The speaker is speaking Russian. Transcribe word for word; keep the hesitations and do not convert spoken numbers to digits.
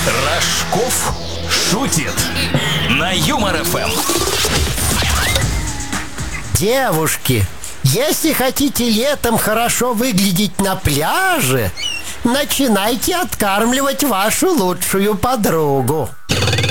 Рожков шутит на Юмор эф эм. Девушки, если хотите летом хорошо выглядеть на пляже, начинайте откармливать вашу лучшую подругу.